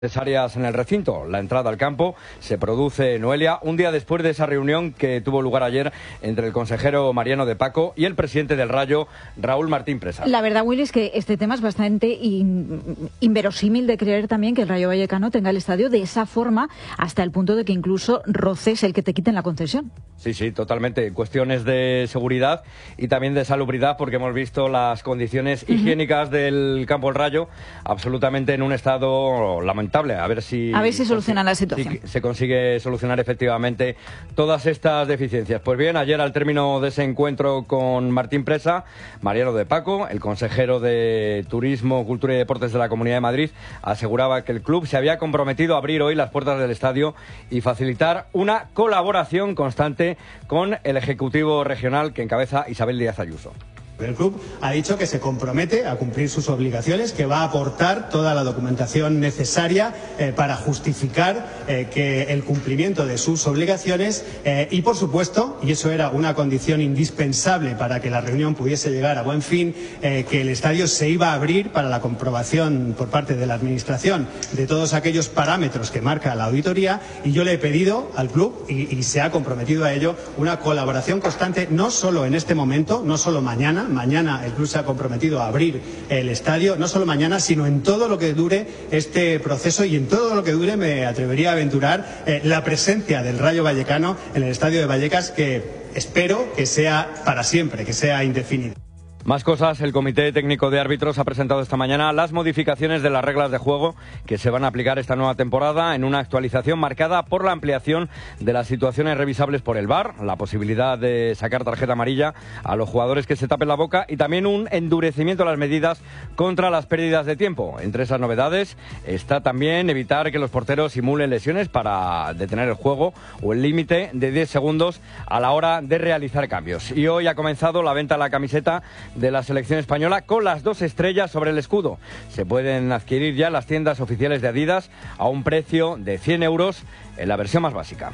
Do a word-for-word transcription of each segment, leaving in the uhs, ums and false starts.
necesarias en el recinto. La entrada al campo se produce, Noelia, un día después de esa reunión que tuvo lugar ayer entre el consejero Mariano de Paco y el presidente del Rayo, Raúl Martín Presa. La verdad, Willy, es que este tema es bastante in, inverosímil de creer también que el Rayo Vallecano tenga el estadio de esa forma, hasta el punto de que incluso roces el que te quiten la concesión. Sí, sí, totalmente. Cuestiones de seguridad y también de salubridad, porque hemos visto las condiciones uh-huh. higiénicas del campo del Rayo absolutamente en un estado lamentable. A ver si, a ver si solucionan la situación. Si se consigue solucionar efectivamente todas estas deficiencias. Pues bien, ayer al término de ese encuentro con Martín Presa, Mariano de Paco, el consejero de Turismo, Cultura y Deportes de la Comunidad de Madrid, aseguraba que el club se había comprometido a abrir hoy las puertas del estadio y facilitar una colaboración constante con el Ejecutivo Regional que encabeza Isabel Díaz Ayuso. El club ha dicho que se compromete a cumplir sus obligaciones, que va a aportar toda la documentación necesaria eh, para justificar eh, que el cumplimiento de sus obligaciones eh, y, por supuesto, y eso era una condición indispensable para que la reunión pudiese llegar a buen fin, eh, que el estadio se iba a abrir para la comprobación por parte de la Administración de todos aquellos parámetros que marca la auditoría, y yo le he pedido al club, y, y se ha comprometido a ello, una colaboración constante, no solo en este momento, no solo mañana. Mañana el club se ha comprometido a abrir el estadio, no solo mañana, sino en todo lo que dure este proceso y en todo lo que dure, me atrevería a aventurar, eh, la presencia del Rayo Vallecano en el estadio de Vallecas, que espero que sea para siempre, que sea indefinido. Más cosas. El Comité Técnico de Árbitros ha presentado esta mañana las modificaciones de las reglas de juego que se van a aplicar esta nueva temporada, en una actualización marcada por la ampliación de las situaciones revisables por el V A R, la posibilidad de sacar tarjeta amarilla a los jugadores que se tapen la boca y también un endurecimiento de las medidas contra las pérdidas de tiempo. Entre esas novedades está también evitar que los porteros simulen lesiones para detener el juego o el límite de diez segundos a la hora de realizar cambios. Y hoy ha comenzado la venta de la camiseta de la selección española con las dos estrellas sobre el escudo. Se pueden adquirir ya en las tiendas oficiales de Adidas a un precio de cien euros en la versión más básica.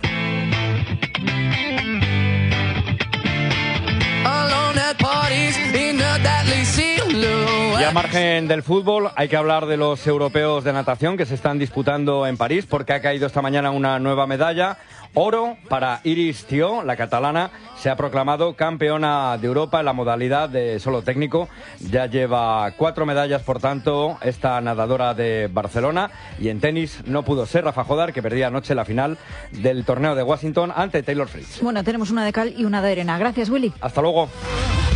Y al margen del fútbol, hay que hablar de los europeos de natación que se están disputando en París, porque ha caído esta mañana una nueva medalla. Oro para Iris Thió, la catalana, se ha proclamado campeona de Europa en la modalidad de solo técnico. Ya lleva cuatro medallas, por tanto, esta nadadora de Barcelona. Y en tenis no pudo ser Rafa Jodar, que perdía anoche la final del torneo de Washington ante Taylor Fritz. Bueno, tenemos una de cal y una de arena. Gracias, Willy. Hasta luego.